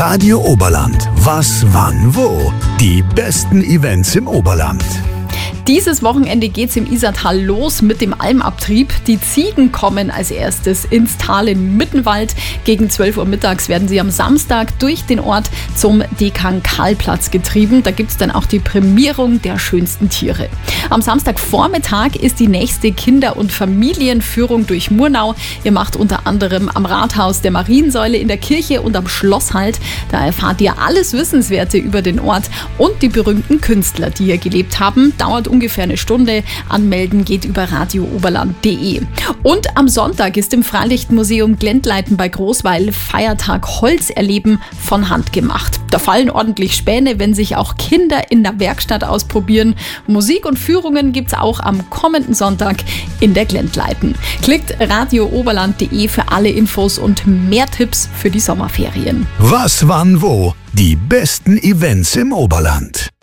Radio Oberland. Was, wann, wo? Die besten Events im Oberland. Dieses Wochenende geht's im Isartal los mit dem Almabtrieb. Die Ziegen kommen als erstes ins Tal in Mittenwald. Gegen 12 Uhr mittags werden sie am Samstag durch den Ort zum Dekan-Karl-Platz getrieben. Da gibt's dann auch die Prämierung der schönsten Tiere. Am Samstagvormittag ist die nächste Kinder- und Familienführung durch Murnau. Ihr macht unter anderem am Rathaus, der Mariensäule, in der Kirche und am Schloss Halt. Da erfahrt ihr alles Wissenswerte über den Ort und die berühmten Künstler, die hier gelebt haben. Dauert ungefähr eine Stunde. Anmelden geht über radiooberland.de. Und am Sonntag ist im Freilichtmuseum Glendleiten bei Großweil Feiertag Holz erleben von Hand gemacht. Da fallen ordentlich Späne, wenn sich auch Kinder in der Werkstatt ausprobieren. Musik und Führungen gibt's auch am kommenden Sonntag in der Glendleiten. Klickt radiooberland.de für alle Infos und mehr Tipps für die Sommerferien. Was, wann, wo? Die besten Events im Oberland.